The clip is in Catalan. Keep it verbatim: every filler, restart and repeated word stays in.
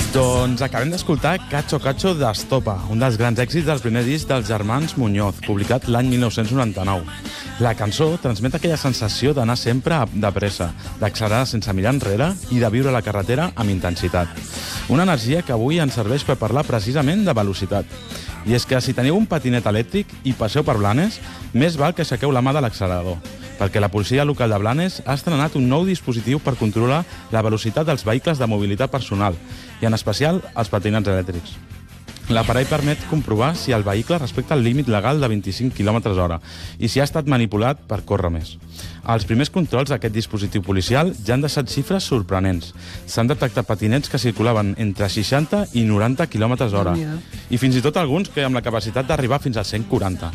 Doncs acabem d'escoltar Cacho Cacho d'Estopa, un dels grans èxits del primer disc dels germans Muñoz, publicat l'any mil nou-cents noranta-nou. La cançó transmet aquella sensació d'anar sempre de pressa, d'accelerar sense mirar enrere i de viure la carretera amb intensitat. Una energia que avui ens serveix per parlar precisament de velocitat. I és que si teniu un patinet elèctric i passeu per Blanes, més val que aixequeu la mà de l'accelerador, perquè la policia local de Blanes ha estrenat un nou dispositiu per controlar la velocitat dels vehicles de mobilitat personal, i en especial els patinets elèctrics. L'aparell permet comprovar si el vehicle respecta el límit legal de vint-i-cinc quilòmetres hora i si ha estat manipulat per córrer més. Els primers controls d'aquest dispositiu policial ja han deixat xifres sorprenents. S'han detectat patinets que circulaven entre seixanta i noranta quilòmetres hora, i fins i tot alguns que amb la capacitat d'arribar fins als cent quaranta.